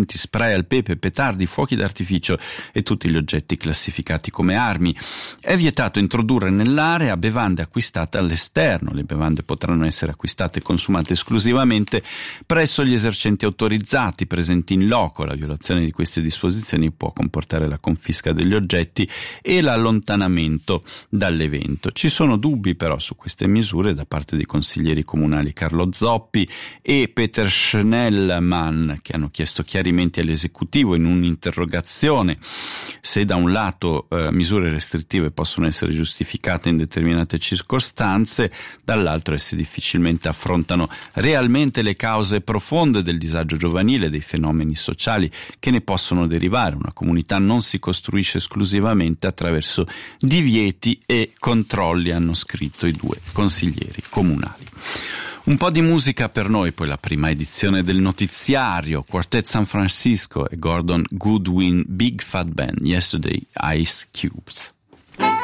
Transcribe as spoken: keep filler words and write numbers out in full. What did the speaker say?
armamenti, spray al pepe, petardi, fuochi d'artificio e tutti gli oggetti classificati come armi. È vietato introdurre nell'area bevande acquistate all'esterno. Le bevande potranno essere acquistate e consumate esclusivamente presso gli esercenti autorizzati presenti in loco. La violazione di queste disposizioni può comportare la confisca degli oggetti e l'allontanamento dall'evento. Ci sono dubbi però su queste misure da parte dei consiglieri comunali Carlo Zoppi e Peter Schnellmann, che hanno chiesto chiarimenti all'esecutivo in un'interrogazione se da un lato eh, misure restrittive possono essere giustificate in determinate circostanze, dall'altro esse difficilmente affrontano realmente le cause profonde del disagio giovanile e dei fenomeni sociali che ne possono derivare. Una comunità non si costruisce esclusivamente attraverso divieti e controlli, hanno scritto i due consiglieri comunali. Un po' di musica per noi, poi la prima edizione del notiziario, Quartet San Francisco e Gordon Goodwin Big Fat Band, Yesterday Ice Cubes.